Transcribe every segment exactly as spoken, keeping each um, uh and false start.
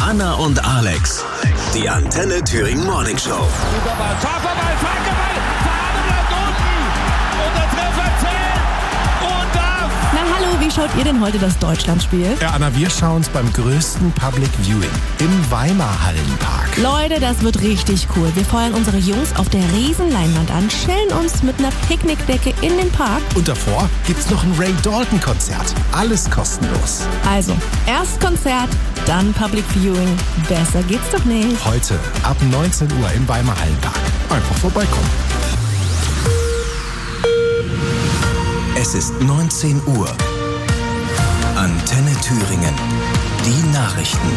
Anna und Alex. Die Antenne Thüringen Morning Show. Überball, Torverball, Freigeball, Fahne bleibt unten. Und der Treffer zählt und darf. Na hallo, wie schaut ihr denn heute das Deutschlandspiel? Ja, Anna, wir schauen uns beim größten Public Viewing im Weimar Hallenpark. Leute, das wird richtig cool. Wir feuern unsere Jungs auf der riesen Leinwand an, chillen uns mit einer Picknickdecke in den Park. Und davor gibt's noch ein Ray Dalton Konzert. Alles kostenlos. Also, erst Konzert, dann Public Viewing. Besser geht's doch nicht. Heute ab neunzehn Uhr im Weimar Hallenpark. Einfach vorbeikommen. Es ist neunzehn Uhr. Antenne Thüringen. Die Nachrichten.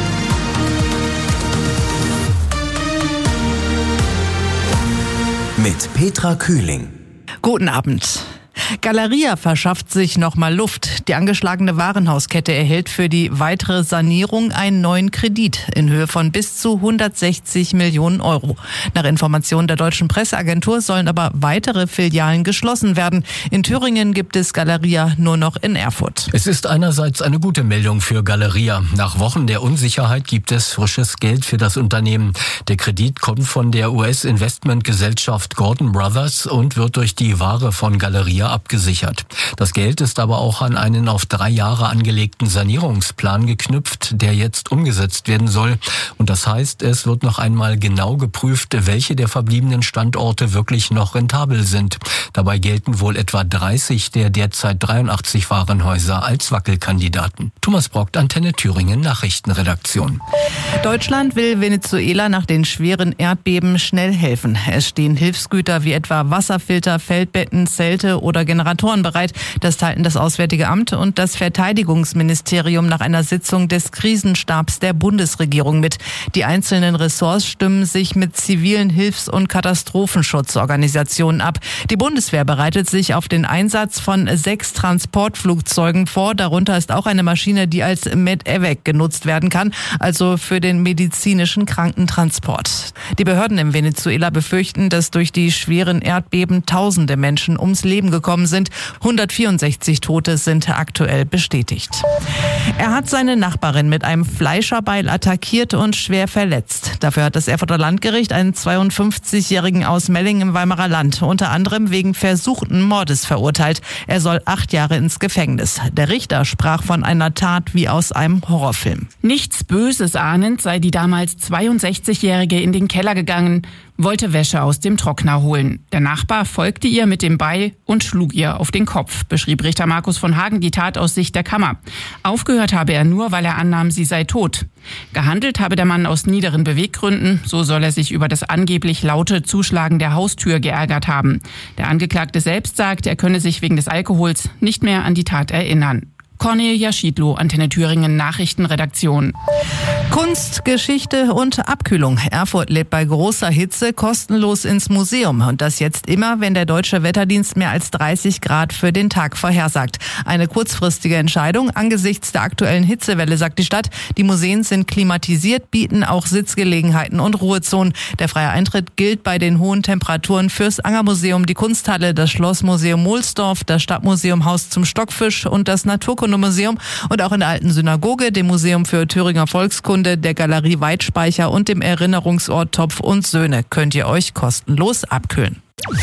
Mit Petra Kühling. Guten Abend. Galeria verschafft sich nochmal Luft. Die angeschlagene Warenhauskette erhält für die weitere Sanierung einen neuen Kredit in Höhe von bis zu hundertsechzig Millionen Euro. Nach Informationen der Deutschen Presseagentur sollen aber weitere Filialen geschlossen werden. In Thüringen gibt es Galeria nur noch in Erfurt. Es ist einerseits eine gute Meldung für Galeria. Nach Wochen der Unsicherheit gibt es frisches Geld für das Unternehmen. Der Kredit kommt von der U S-Investmentgesellschaft Gordon Brothers und wird durch die Ware von Galeria abgesichert. Das Geld ist aber auch an einen auf drei Jahre angelegten Sanierungsplan geknüpft, der jetzt umgesetzt werden soll. Und das heißt, es wird noch einmal genau geprüft, welche der verbliebenen Standorte wirklich noch rentabel sind. Dabei gelten wohl etwa dreißig der derzeit dreiundachtzig Warenhäuser als Wackelkandidaten. Thomas Brockt, Antenne Thüringen, Nachrichtenredaktion. Deutschland will Venezuela nach den schweren Erdbeben schnell helfen. Es stehen Hilfsgüter wie etwa Wasserfilter, Feldbetten, Zelte oder Generatoren bereit. Das teilten das Auswärtige Amt und das Verteidigungsministerium nach einer Sitzung des Krisenstabs der Bundesregierung mit. Die einzelnen Ressorts stimmen sich mit zivilen Hilfs- und Katastrophenschutzorganisationen ab. Die Bundeswehr bereitet sich auf den Einsatz von sechs Transportflugzeugen vor. Darunter ist auch eine Maschine, die als Med-Evac genutzt werden kann, also für den medizinischen Krankentransport. Die Behörden in Venezuela befürchten, dass durch die schweren Erdbeben tausende Menschen ums Leben gekommen sind. hundertvierundsechzig Tote sind aktuell bestätigt. Er hat seine Nachbarin mit einem Fleischerbeil attackiert und schwer verletzt. Dafür hat das Erfurter Landgericht einen zweiundfünfzigjährigen aus Melling im Weimarer Land unter anderem wegen versuchten Mordes verurteilt. Er soll acht Jahre ins Gefängnis. Der Richter sprach von einer Tat wie aus einem Horrorfilm. Nichts Böses ahnend sei die damals zweiundsechzigjährige in den Keller gegangen, wollte Wäsche aus dem Trockner holen. Der Nachbar folgte ihr mit dem Beil und schlug ihr auf den Kopf, beschrieb Richter Markus von Hagen die Tat aus Sicht der Kammer. Aufgehört habe er nur, weil er annahm, sie sei tot. Gehandelt habe der Mann aus niederen Beweggründen, so soll er sich über das angeblich laute Zuschlagen der Haustür geärgert haben. Der Angeklagte selbst sagt, er könne sich wegen des Alkohols nicht mehr an die Tat erinnern. Cornelia Schiedlow, Antenne Thüringen Nachrichtenredaktion. Kunst, Geschichte und Abkühlung. Erfurt lädt bei großer Hitze kostenlos ins Museum. Und das jetzt immer, wenn der Deutsche Wetterdienst mehr als dreißig Grad für den Tag vorhersagt. Eine kurzfristige Entscheidung angesichts der aktuellen Hitzewelle, sagt die Stadt. Die Museen sind klimatisiert, bieten auch Sitzgelegenheiten und Ruhezonen. Der freie Eintritt gilt bei den hohen Temperaturen fürs Angermuseum, die Kunsthalle, das Schlossmuseum Mohlsdorf, das Stadtmuseum Haus zum Stockfisch und das Naturkundemuseum. Und auch in der Alten Synagoge, dem Museum für Thüringer Volkskunde, der Galerie Weidspeicher und dem Erinnerungsort Topf und Söhne könnt ihr euch kostenlos abkühlen.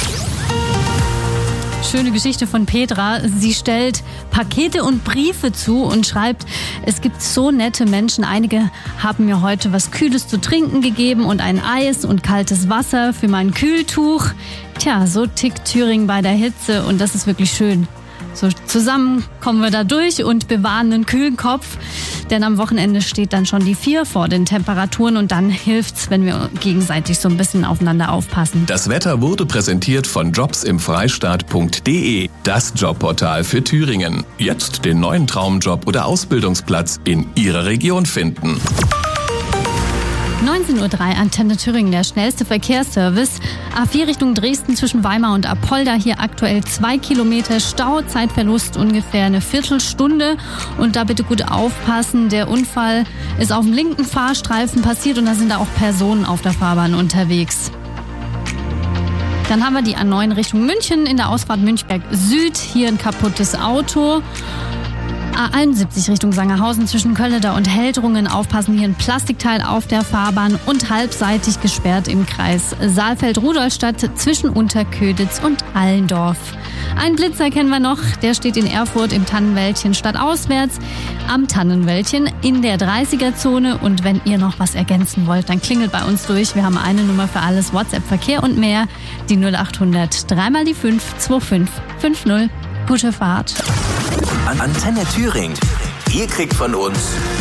Schöne Geschichte von Petra. Sie stellt Pakete und Briefe zu und schreibt, es gibt so nette Menschen. Einige haben mir heute was Kühles zu trinken gegeben und ein Eis und kaltes Wasser für mein Kühltuch. Tja, so tickt Thüringen bei der Hitze und das ist wirklich schön. So zusammen kommen wir da durch und bewahren einen kühlen Kopf, denn am Wochenende steht dann schon die vier vor den Temperaturen und dann hilft's, wenn wir gegenseitig so ein bisschen aufeinander aufpassen. Das Wetter wurde präsentiert von jobs im freistaat punkt de, das Jobportal für Thüringen. Jetzt den neuen Traumjob oder Ausbildungsplatz in Ihrer Region finden. neunzehn Uhr drei, Antenne Thüringen, der schnellste Verkehrsservice. A vier Richtung Dresden zwischen Weimar und Apolda. Hier aktuell zwei Kilometer Stau, Zeitverlust ungefähr eine Viertelstunde. Und da bitte gut aufpassen, der Unfall ist auf dem linken Fahrstreifen passiert und da sind da auch Personen auf der Fahrbahn unterwegs. Dann haben wir die A neun Richtung München in der Ausfahrt Münchberg Süd. Hier ein kaputtes Auto. A einundsiebzig Richtung Sangerhausen zwischen Kölleda und Heldrungen. Aufpassen, hier ein Plastikteil auf der Fahrbahn und halbseitig gesperrt im Kreis Saalfeld-Rudolstadt zwischen Unterköditz und Allendorf. Einen Blitzer kennen wir noch, der steht in Erfurt im Tannenwäldchen stadtauswärts am Tannenwäldchen in der dreißiger-Zone. Und wenn ihr noch was ergänzen wollt, dann klingelt bei uns durch. Wir haben eine Nummer für alles, WhatsApp, Verkehr und mehr, die null acht hundert, dreimal die fünf, zwei fünf fünf null. Gute Fahrt. Antenne Thüringen. Ihr kriegt von uns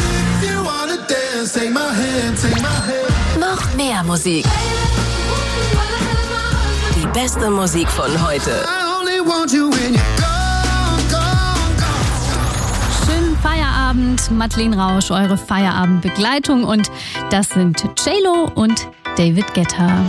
noch mehr Musik. Die beste Musik von heute. Schönen Feierabend, Madeleine Rausch, eure Feierabendbegleitung. Und das sind J-Lo und David Guetta.